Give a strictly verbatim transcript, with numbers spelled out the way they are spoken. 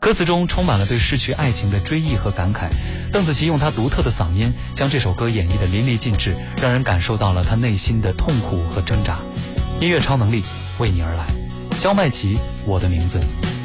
歌词中充满了对逝去爱情的追忆和感慨。邓紫棋用她独特的嗓音将这首歌演绎得淋漓尽致，让人感受到了她内心的痛苦和挣扎。音乐超能力为你而来，焦麦琪，我的名字。